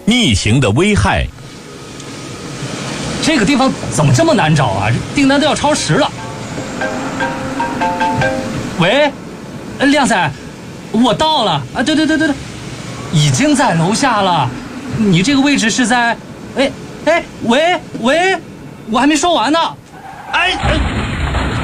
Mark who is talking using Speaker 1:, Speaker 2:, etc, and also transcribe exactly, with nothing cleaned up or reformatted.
Speaker 1: 逆行的危害。
Speaker 2: 这个地方怎么这么难找啊？订单都要超时了。喂，靓仔，我到了啊！对对对对对，已经在楼下了。你这个位置是在……哎哎，喂喂，我还没说完呢。哎哎。